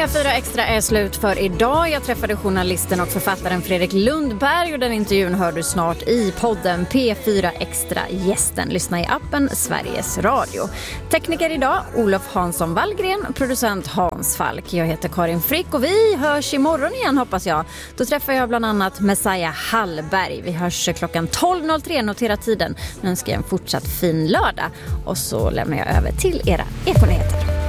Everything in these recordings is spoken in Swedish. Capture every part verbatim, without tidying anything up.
P fyra Extra är slut för idag. Jag träffade journalisten och författaren Fredrik Lundberg och den intervjun hör du snart i podden P fyra Extra gästen. Lyssna i appen Sveriges Radio. Tekniker idag Olof Hansson Wallgren, producent Hans Falk. Jag heter Karin Frick och vi hörs imorgon igen hoppas jag. Då träffar jag bland annat Messiah Hallberg. Vi hörs klockan tolv noll tre, notera tiden. Nu önskar jag en fortsatt fin lördag och så lämnar jag över till era ekonyheter.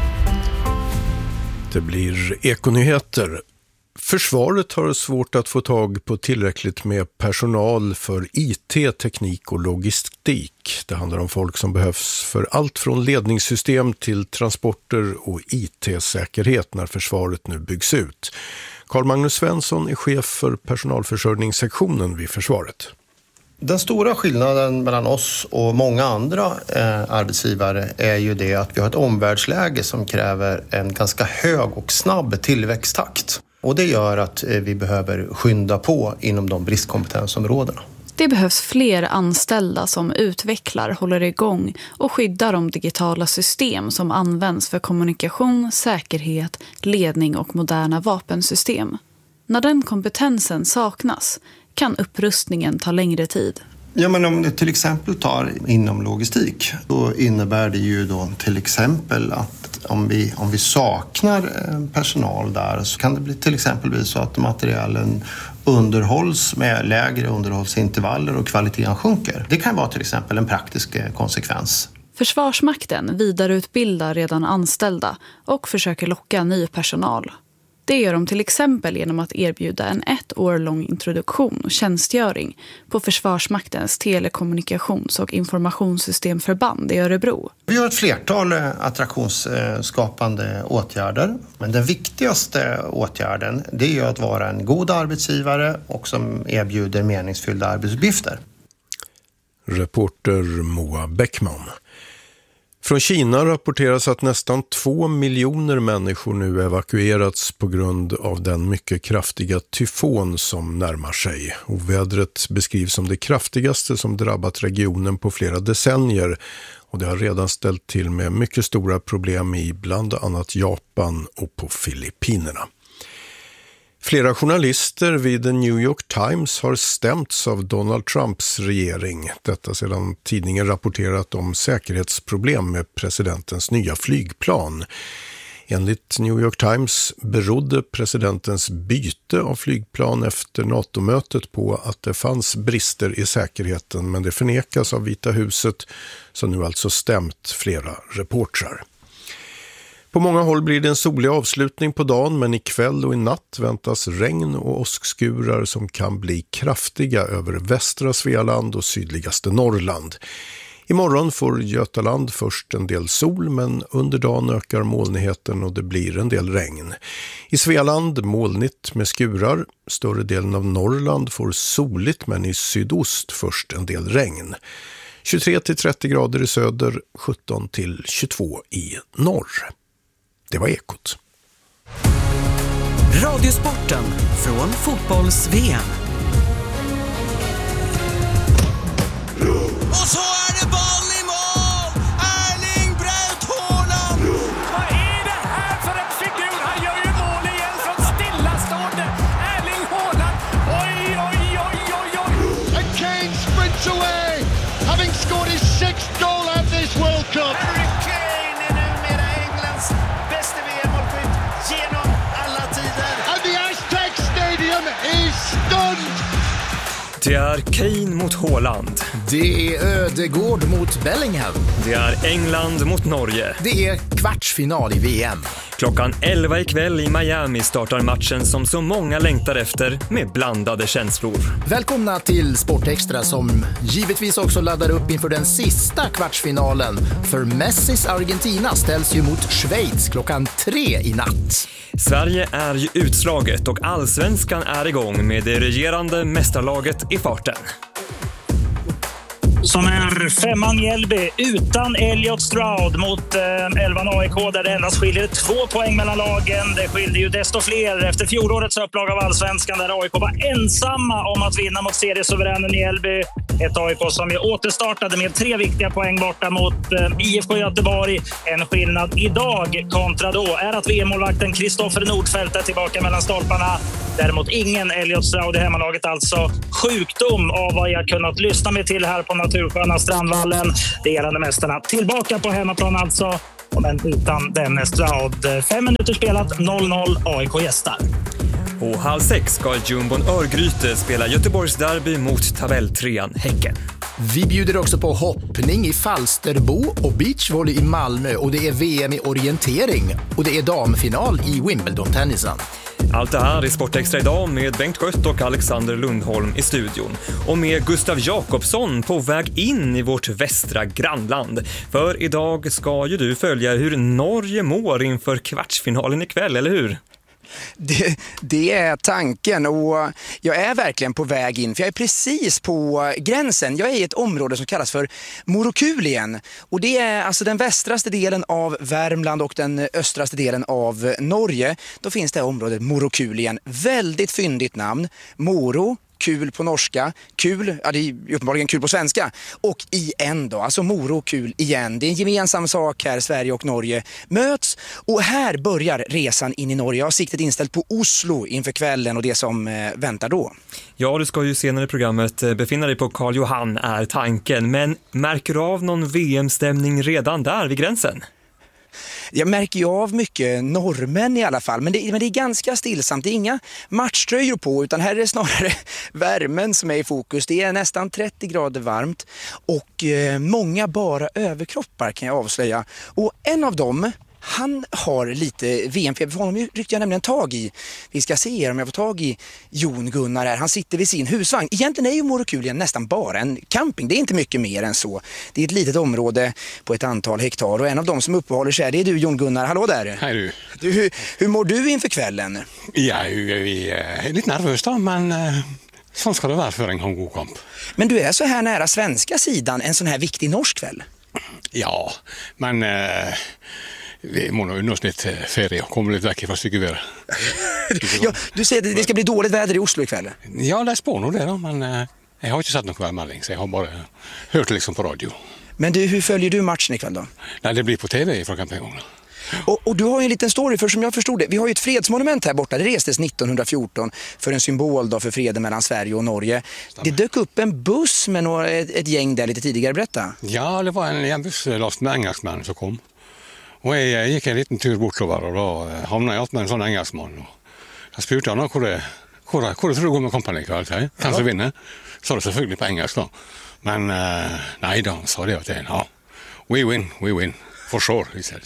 Det blir ekonyheter. Försvaret har svårt att få tag på tillräckligt med personal för I T, teknik och logistik. Det handlar om folk som behövs för allt från ledningssystem till transporter och I T-säkerhet när försvaret nu byggs ut. Carl Magnus Svensson är chef för personalförsörjningssektionen vid försvaret. Den stora skillnaden mellan oss och många andra eh, arbetsgivare är ju det att vi har ett omvärldsläge som kräver en ganska hög och snabb tillväxttakt. Och det gör att eh, vi behöver skynda på inom de bristkompetensområdena. Det behövs fler anställda som utvecklar, håller igång och skyddar de digitala system som används för kommunikation, säkerhet, ledning och moderna vapensystem. När den kompetensen saknas kan upprustningen ta längre tid. Ja, men om du till exempel tar inom logistik, då innebär det ju då till exempel att om vi, om vi saknar personal där så kan det bli till exempel bli så att materialen underhålls med lägre underhållsintervaller och kvaliteten sjunker. Det kan vara till exempel en praktisk konsekvens. Försvarsmakten vidareutbildar redan anställda och försöker locka ny personal. Det gör de till exempel genom att erbjuda en ett år lång introduktion och tjänstgöring på Försvarsmaktens telekommunikations- och informationssystemförband i Örebro. Vi har ett flertal attraktionsskapande åtgärder, men den viktigaste åtgärden det är att vara en god arbetsgivare och som erbjuder meningsfyllda arbetsuppgifter. Reporter Moa Bäckman. Från Kina rapporteras att nästan två miljoner människor nu evakuerats på grund av den mycket kraftiga tyfon som närmar sig. Ovädret beskrivs som det kraftigaste som drabbat regionen på flera decennier och det har redan ställt till med mycket stora problem i bland annat Japan och på Filippinerna. Flera journalister vid The New York Times har stämts av Donald Trumps regering. Detta sedan tidningen rapporterat om säkerhetsproblem med presidentens nya flygplan. Enligt New York Times berodde presidentens byte av flygplan efter NATO-mötet på att det fanns brister i säkerheten, men det förnekas av Vita huset som nu alltså stämt flera reportrar. På många håll blir det en solig avslutning på dagen, men ikväll och i natt väntas regn och åskskurar som kan bli kraftiga över västra Svealand och sydligaste Norrland. Imorgon får Götaland först en del sol, men under dagen ökar molnigheten och det blir en del regn. I Svealand molnigt med skurar, större delen av Norrland får soligt men i sydost först en del regn. tjugotre till trettio grader i söder, sjutton till tjugotvå i norr. Det var Ekot. Radiosporten från fotbolls-V M. Och så är det boll i mål! Erling Braut Haaland! Vad är det här för en figur? Han gör ju mål igen från stillastående. Erling Haaland! Oj, oj, oj, oj, oj! And Kane sprints away, having scored his sixth goal at this World Cup. Harry Kane är numera Englands bästa V M-målskytt genom alla tider. And the Aztec Stadium is stunned. Det är Kane mot Haaland. Det är Ödegård mot Bellingham. Det är England mot Norge. Det är kvartsfinal i V M. Klockan elva ikväll i Miami startar matchen som så många längtar efter med blandade känslor. Välkomna till Sportextra som givetvis också laddar upp inför den sista kvartsfinalen. För Messis Argentina ställs ju mot Schweiz klockan tre i natt. Sverige är ju utslaget och allsvenskan är igång med det regerande mästarlaget i farten. som är femman Mjällby utan Elliot Stroud mot eh, elvan A I K där det endast skiljer två poäng mellan lagen. Det skiljer ju desto fler efter fjolårets upplag av Allsvenskan där A I K var ensamma om att vinna mot seriesuveränen Mjällby. Ett A I K som ju återstartade med tre viktiga poäng borta mot eh, I F K Göteborg. En skillnad idag kontra då är att V M-målvakten Kristoffer Nordfeldt är tillbaka mellan stolparna. Däremot ingen Elliot Stroud i hemmalaget, alltså sjukdom av vad jag kunnat lyssna med till här på natursköna Strandvallen. Det gällande mästarna tillbaka på hemmaplan alltså, men utan den Stroud. Fem minuter spelat, noll noll, A I K gästar. Och halv sex ska Jumbon Örgryte spela Göteborgs derby mot tabelltrean Häcken. Vi bjuder också på hoppning i Falsterbo och beachvolley i Malmö, och det är V M i orientering och det är damfinal i Wimbledon-tennisen. Allt det här är Sportextra idag med Bengt Skött och Alexander Lundholm i studion. Och med Gustav Jakobsson på väg in i vårt västra grannland. För idag ska ju du följa hur Norge mår inför kvartsfinalen ikväll, eller hur? Det, det är tanken, och jag är verkligen på väg in, för jag är precis på gränsen. Jag är i ett område som kallas för Morokulien, och det är alltså den västraste delen av Värmland och den östraste delen av Norge. Då finns det här området Morokulien. Väldigt fyndigt namn. Moro, kul på norska, kul, ja det är uppenbarligen kul på svenska, och igen då, alltså Moro, kul igen. Det är en gemensam sak här, Sverige och Norge möts, och här börjar resan in i Norge. Jag har siktet inställt på Oslo inför kvällen och det som eh, väntar då. Ja, du ska ju senare i programmet befinna dig på Karl Johan är tanken, men märker du av någon V M-stämning redan där vid gränsen? Jag märker ju av mycket norrmän i alla fall, men det, men det är ganska stillsamt. Det är inga matchtröjor på, utan här är det snarare värmen som är i fokus. Det är nästan trettio grader varmt och eh, många bara överkroppar kan jag avslöja. Och en av dem, han har lite V M-feber, för honom ryckte jag nämligen tag i. Vi ska se om jag får tag i Jon Gunnar här. Han sitter vid sin husvagn. Egentligen är ju Morokulien nästan bara en camping. Det är inte mycket mer än så. Det är ett litet område på ett antal hektar, och en av dem som uppehåller sig, det är du, Jon Gunnar. Hallå där. Hej du. du hur, hur mår du inför kvällen? Ja, vi är lite nervös då, men sånt ska det vara för en god kamp. Men du är så här nära svenska sidan en sån här viktig norsk kväll? Ja, men... Eh... Vi må nog unna oss lite ferie och kommer lite väck ifrån stycket. Ja, du säger att det ska bli dåligt väder i Oslo ikväll. Ja, det är spår nog det då, men eh, jag har inte sett någon kvällmelding, så jag har bara hört det liksom på radio. Men du, hur följer du matchen ikväll då? Nej, det blir på tv från campinggången. Och, och du har ju en liten story, för som jag förstod det, vi har ju ett fredsmonument här borta. Det restes nittonhundrafjorton för en symbol då för freden mellan Sverige och Norge. Stämmer. Det dök upp en buss med några, ett, ett gäng där lite tidigare, berätta. Ja, det var en, en buss last med engelsmän som kom. Och jag gick en liten tur bortover, och då hamnade jag med en sån engelsman. Jag spurte honom hur det, hur, hur det tror du går med kompani ikväll, kanske vinner. Så det selvfølgelig på engelsk då. Men uh, nej då, sa det att ja, we win, we win, for sure, he said.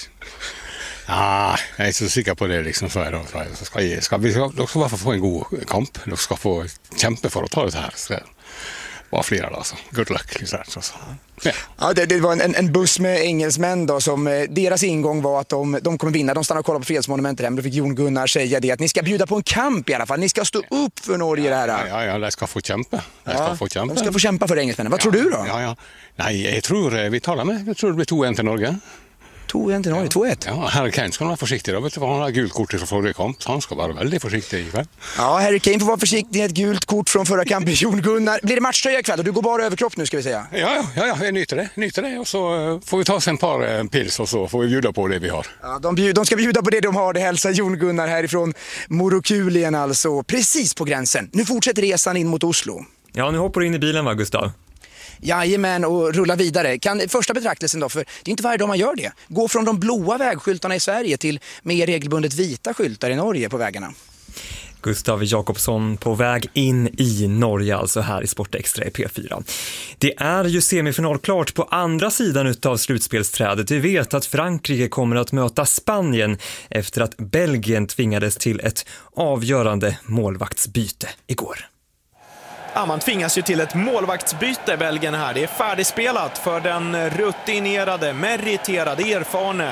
Ja, jag är så säker på det liksom, för då, så ska, jag, ska vi ska, ska få en god kamp, de ska få kämpa för att ta det här. Så var flera då, så good luck. Så, så. Ja. Ja, det, det var en, en buss med engelsmän då, som deras ingång var att de, de kommer vinna. De stannar och kollar på fredsmonumentet. Då fick Jon Gunnar säga det, att ni ska bjuda på en kamp i alla fall. Ni ska stå upp för Norge det här. Ja, ja, ja, de ska få kämpa. De ska, ja, få kämpa. De ska få kämpa för engelsmännen. Vad ja, tror du då? Ja, ja. Nej, jag tror vi talar med. Jag tror det blir två ett till Norge. två ett till Norge, två ett. Ja, Harry Kane ska vara försiktig då. Vet du vad, han har gult kort från förra kamp. Han ska vara väldigt försiktig ikväll. Ja, Harry Kane får vara försiktig. Ett gult kort från förra kampen. Jon Gunnar. Blir det matchtröja ikväll? Och du går bara överkropp nu, ska vi säga. Ja, ja, ja, jag nyter det. Nyter det. Och så får vi ta oss en par pils och så får vi bjuda på det vi har. Ja, de, bjud, de ska bjuda på det de har. Det hälsar Jon Gunnar härifrån Morokulien alltså. Precis på gränsen. Nu fortsätter resan in mot Oslo. Ja, nu hoppar du in i bilen, va, Gustav? Jajamän, och rulla vidare. Kan första betraktelsen då, för det är inte varje dag man gör det. Gå från de blåa vägskyltarna i Sverige till mer regelbundet vita skyltar i Norge på vägarna. Gustav Jakobsson på väg in i Norge, alltså här i Sportextra i P fyra. Det är ju semifinalklart på andra sidan utav slutspelsträdet. Vi vet att Frankrike kommer att möta Spanien efter att Belgien tvingades till ett avgörande målvaktsbyte igår. Ja, man tvingas ju till ett målvaktsbyte, Belgien här. Det är färdigspelat för den rutinerade, meriterade, erfarne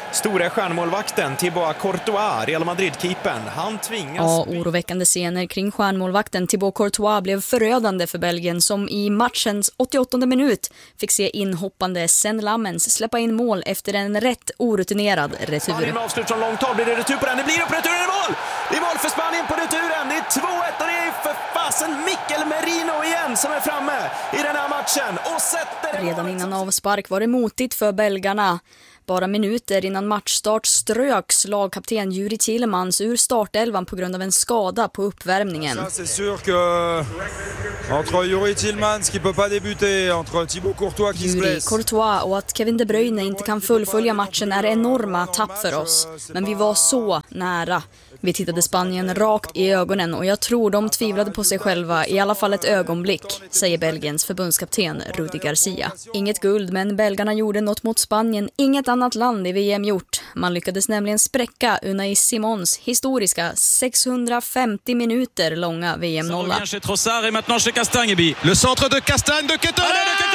Stora stjärnmålvakten Thibaut Courtois, Real Madrid-keepern, han tvingas... Ja, oroväckande scener kring stjärnmålvakten Thibaut Courtois blev förödande för Belgien som i matchens åttioåttonde minut fick se inhoppande Sen Lammens släppa in mål efter en rätt orutinerad retur. Spanien avslut från långt håll, blir det retur på den? Det blir upp returen i mål! Det är mål för Spanien på returen, det är två ett och det är för fasen Mikel Merino igen som är framme i den här matchen och sätter... Redan innan avspark var det motigt för belgarna. Bara minuter innan matchstart ströks lagkapten Juri Tillemans ur startelvan på grund av en skada på uppvärmningen. Ça c'est sûr que entre Juri Tillemans qui peut pas débuter, entre Thibaut Courtois qui se blesse. Juri Courtois och att Kevin De Bruyne inte kan fullfölja matchen är enorma tapp för oss, men vi var så nära. Vi tittade Spanien rakt i ögonen och jag tror de tvivlade på sig själva i alla fall ett ögonblick, säger Belgiens förbundskapten Rudi Garcia. Inget guld, men belgarna gjorde något mot Spanien inget annat land i V M gjort. Man lyckades nämligen spräcka Unai Simons historiska sexhundrafemtio minuter långa V M-nolla. Trossard et maintenant chez Castagne. Le centre de Castagne de Ketelaere.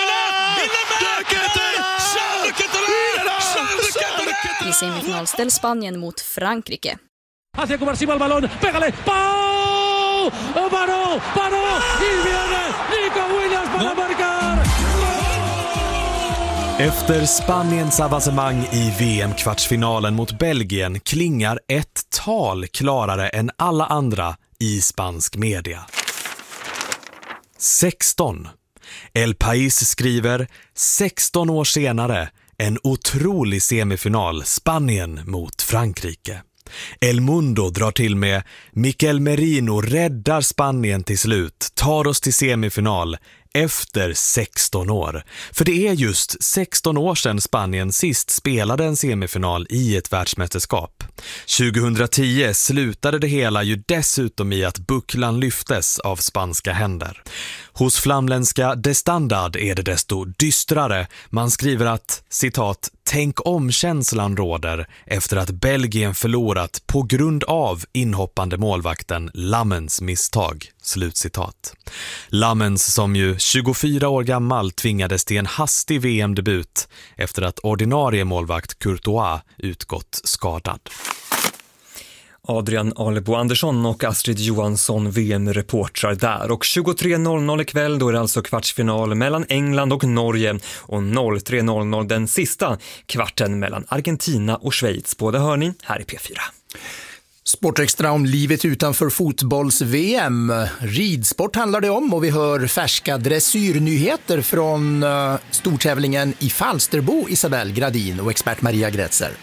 I semifinal ställs Spanien mot Frankrike. Hacia Cubarsima el balón, pégale, ¡pau! ¡Paró! ¡Paró! ¡Y viene Nico Williams para marcar! Efter Spaniens avancemang i V M-kvartsfinalen mot Belgien klingar ett tal klarare än alla andra i spansk media. sexton. El País skriver sexton år senare en otrolig semifinal, Spanien mot Frankrike. El Mundo drar till med Mikel Merino räddar Spanien till slut, tar oss till semifinal efter sexton år. För det är just sexton år sedan Spanien sist spelade en semifinal i ett världsmästerskap. tjugohundratio slutade det hela ju dessutom i att bucklan lyftes av spanska händer. Hos flamländska De Standard är det desto dystrare. Man skriver att, citat, tänk om känslan råder efter att Belgien förlorat på grund av inhoppande målvakten Lammens misstag. Slutcitat. Lammens som ju tjugofyra år gammal tvingades till en hastig V M-debut efter att ordinarie målvakt Courtois utgått skadad. Adrian Alebo Andersson och Astrid Johansson V M-reportrar där. Och tjugotre noll noll ikväll då är det alltså kvartsfinal mellan England och Norge och noll tre noll noll den sista kvarten mellan Argentina och Schweiz. Båda hör ni här i P fyra. Sportextra om livet utanför fotbolls-V M. Ridsport handlar det om och vi hör färska dressyrnyheter från uh, stortävlingen i Falsterbo, Isabel Gradin och expert Maria Grätzer.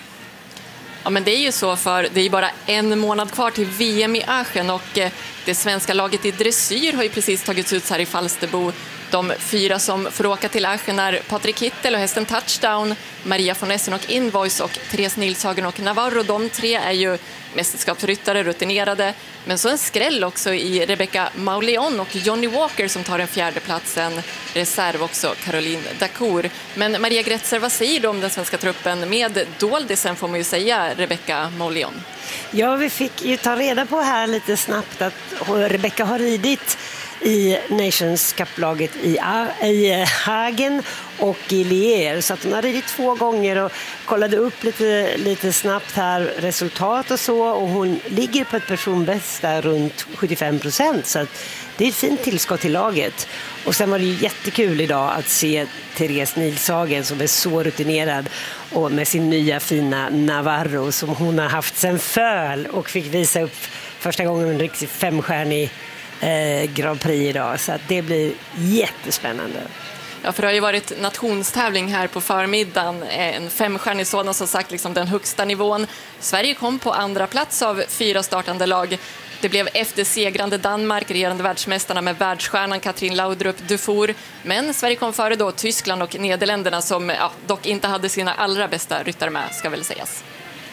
Ja, men det är ju så, för det är bara en månad kvar till V M i Aachen och det svenska laget i dressyr har ju precis tagits ut här i Falsterbo. De fyra som får åka till Aachen är Patrik Hittel och hästen Touchdown, Maria von Essen och Invoice och Therese Nilshagen och Navarro. De tre är ju mästerskapsryttare, rutinerade. Men så en skräll också i Rebecca Mauleon och Johnny Walker som tar den fjärde platsen. Reserv också Caroline Dacour. Men Maria Grätzer, vad säger du om den svenska truppen med doldisen, får man ju säga, Rebecca Mauleon? Ja, vi fick ju ta reda på här lite snabbt att Rebecca har ridit i Nations Cup-laget i, i Hagen och i Lier. Så att hon har ridit två gånger och kollade upp lite, lite snabbt här resultat och så. Och hon ligger på ett personbäst där runt sjuttiofem procent. Så att det är ett fint tillskott till laget. Och sen var det ju jättekul idag att se Therese Nilshagen som är så rutinerad och med sin nya fina Navarro som hon har haft sen föl och fick visa upp första gången en riktigt femstjärnig Eh, Grand Prix idag, så att det blir jättespännande. Ja, för det har ju varit nationstävling här på förmiddagen, en femstjärnig sådan, som sagt liksom den högsta nivån. Sverige kom på andra plats av fyra startande lag. Det blev efter segrande Danmark, regerande världsmästarna med världsstjärnan Katrin Laudrup Dufour. Men Sverige kom före då Tyskland och Nederländerna som ja, dock inte hade sina allra bästa ryttare med, ska väl sägas.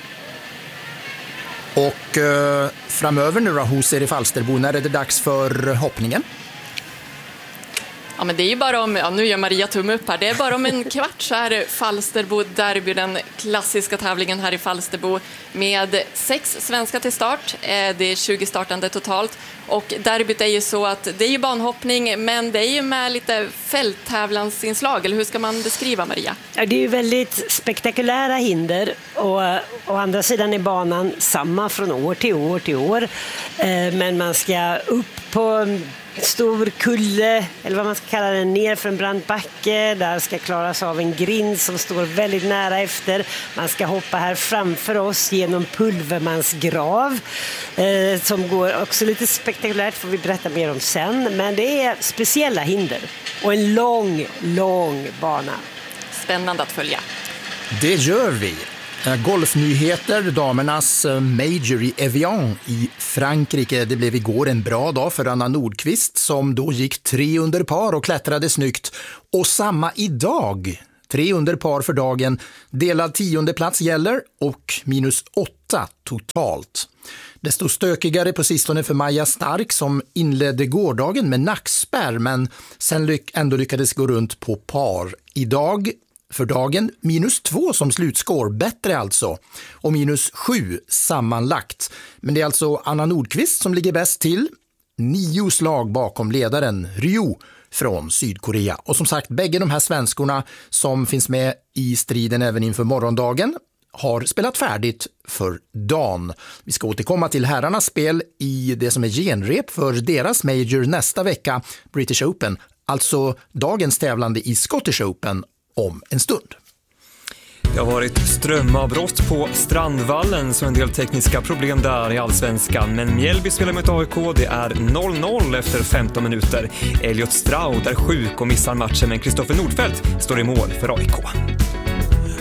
Och eh, framöver nu då, hos er i Falsterbo, när är det dags för hoppningen? Ja, men det är ju bara om, ja, nu gör Maria tumme upp här, det är bara om en kvart så är Falsterbo Derby, den klassiska tävlingen här i Falsterbo med sex svenska till start. Det är tjugo startande totalt och derbyt är ju så att det är ju banhoppning, men det är ju med lite fälttävlansinslag, eller hur ska man beskriva, Maria? Ja, det är ju väldigt spektakulära hinder Och å andra sidan är banan samma från år till år till år. Eh, men man ska upp på stor kulle, eller vad man ska kalla det, ner för en brant backe. Där ska klaras av en grind som står väldigt nära efter. Man ska hoppa här framför oss genom Pulvermans grav, eh, som går också lite spektakulärt, får vi berätta mer om sen. Men det är speciella hinder och en lång, lång bana. Spännande att följa. Det gör vi. Golfnyheter, damernas Major i Evian i Frankrike. Det blev igår en bra dag för Anna Nordqvist som då gick tre under par och klättrade snyggt. Och samma idag, tre under par för dagen, delad tionde plats gäller och minus åtta totalt. Desto stökigare på sistone för Maja Stark som inledde gårdagen med nackspärr men sen lyck- ändå lyckades gå runt på par. Idag för dagen minus två som slutskår, bättre alltså, och minus sju sammanlagt. Men det är alltså Anna Nordqvist som ligger bäst till, nio slag bakom ledaren Ryu från Sydkorea. Och som sagt, bägge de här svenskorna som finns med i striden även inför morgondagen har spelat färdigt för dagen. Vi ska återkomma till herrarnas spel i det som är genrep för deras major nästa vecka, British Open, alltså dagens tävlande i Scottish Open om en stund. Det har varit strömavbrott på Strandvallen så en del tekniska problem där i Allsvenskan. Men Mjällby spelar mot A I K, det är noll noll efter femton minuter. Elliot Stroud är sjuk och missar matchen men Kristoffer Nordfeldt står i mål för A I K.